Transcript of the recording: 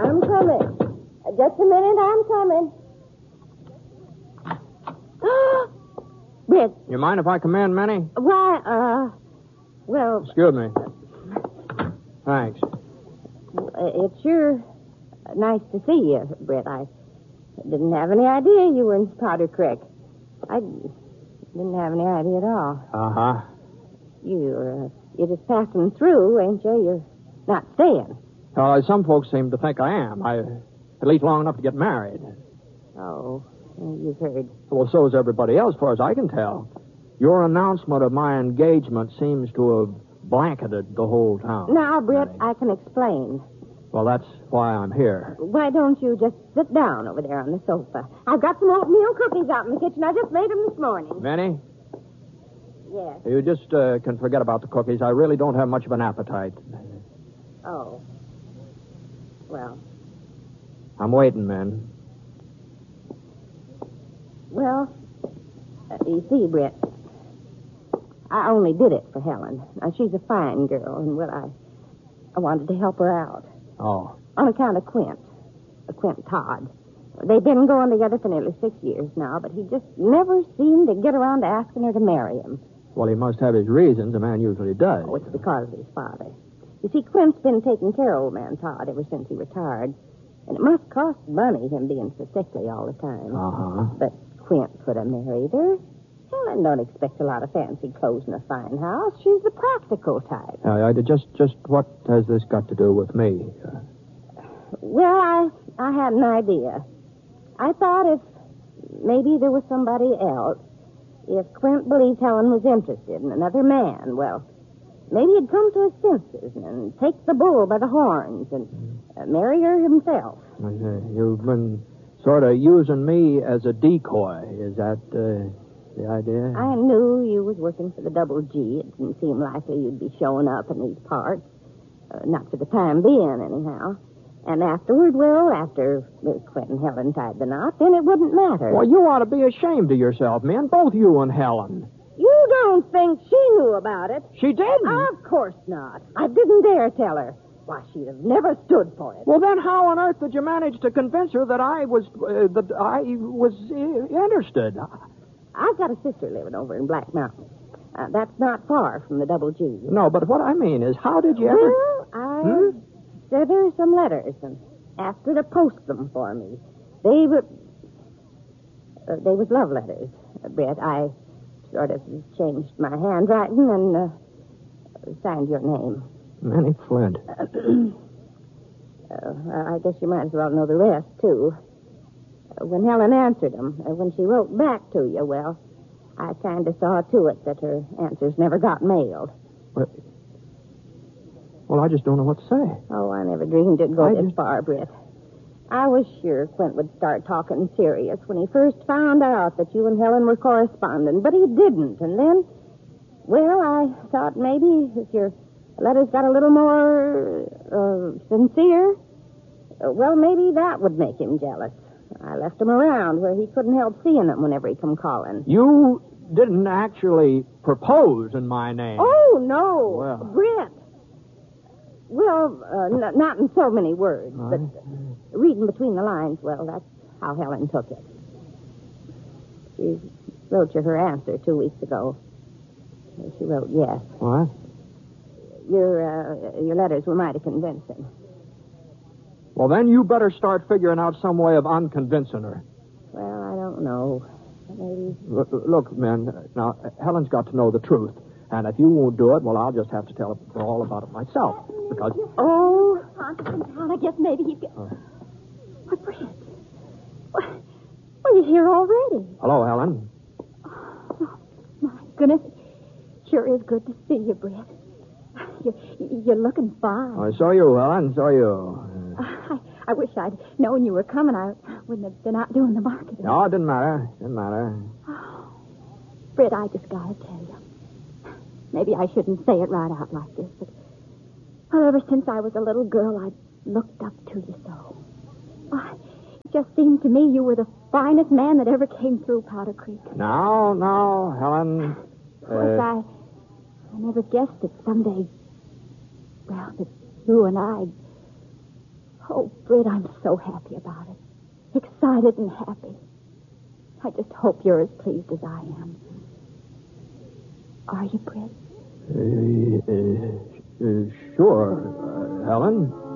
I'm coming. Just a minute, I'm coming. Britt. You mind if I come in, Minnie? Why, well... Excuse me. Thanks. It's sure nice to see you, Britt. I didn't have any idea you were in Powder Creek. I didn't have any idea at all. Uh-huh. You're just passing through, ain't you? You're not staying. Some folks seem to think I am. At least long enough to get married. Oh, you've heard. Well, so is everybody else, as far as I can tell. Your announcement of my engagement seems to have blanketed the whole town. Now, Britt, Minnie. I can explain. Well, that's why I'm here. Why don't you just sit down over there on the sofa? I've got some oatmeal cookies out in the kitchen. I just made them this morning. Minnie? Yes. You just can forget about the cookies. I really don't have much of an appetite. Oh. Well. I'm waiting, Min. Well, you see, Britt, I only did it for Helen. Now, she's a fine girl, and, well, I wanted to help her out. Oh. On account of Quint Todd. They've been going together for nearly 6 years now, but he just never seemed to get around to asking her to marry him. Well, he must have his reasons. A man usually does. Oh, it's because of his father. You see, Quint's been taking care of old man Todd ever since he retired. And it must cost money, him being so sickly all the time. Uh-huh. But Quint could have married her. Helen don't expect a lot of fancy clothes in a fine house. She's the practical type. Just what has this got to do with me? Well, I had an idea. I thought if maybe there was somebody else, if Quint believed Helen was interested in another man, well, maybe he'd come to his senses and take the bull by the horns and marry her himself. You've been sort of using me as a decoy. Is that the idea? I knew you was working for the Double G. It didn't seem likely you'd be showing up in these parts. Not for the time being, anyhow. And afterward, well, after Quint and Helen tied the knot, then it wouldn't matter. Well, you ought to be ashamed of yourself, man. Both you and Helen. You don't think she knew about it? She didn't? Of course not. I didn't dare tell her. Why, she'd have never stood for it. Well, then how on earth did you manage to convince her that I was interested? I've got a sister living over in Black Mountain. That's not far from the Double G. No, but what I mean is, how did you ever... Well, I sent her some letters and asked her to post them for me. They was love letters, Brett. I sort of changed my handwriting and signed your name. Minnie Flint. I guess you might as well know the rest, too. When Helen answered them, when she wrote back to you, well, I kind of saw to it that her answers never got mailed. Well, I just don't know what to say. Oh, I never dreamed it'd go this far, Britt. I was sure Quint would start talking serious when he first found out that you and Helen were corresponding, but he didn't. And then, well, I thought maybe if your letters got a little more sincere, well, maybe that would make him jealous. I left him around where he couldn't help seeing them whenever he come calling. You didn't actually propose in my name. Oh, no. Well. Britt. Well, not in so many words, but reading between the lines, well, that's how Helen took it. She wrote you her answer 2 weeks ago. She wrote yes. What? Your letters were mighty convincing. Well, then you better start figuring out some way of unconvincing her. Well, I don't know. Maybe. Look, man, now, Helen's got to know the truth. And if you won't do it, well, I'll just have to tell her all about it myself. Because... Oh, I guess maybe you can... What, Britt? Well, you're here already. Hello, Helen. Oh, my goodness. Sure is good to see you, Britt. You're looking fine. Oh, so you, Helen, so you. I wish I'd known you were coming. I wouldn't have been out doing the marketing. No, it didn't matter. Didn't matter. Oh, Britt, I just gotta tell you. Maybe I shouldn't say it right out like this, but well, ever since I was a little girl, I looked up to you so. Oh, it just seemed to me you were the finest man that ever came through Powder Creek. No, Helen. Of course, I never guessed that someday, well, that you and I... Oh, Britt, I'm so happy about it. Excited and happy. I just hope you're as pleased as I am. Are you, Britt? Sure, Helen.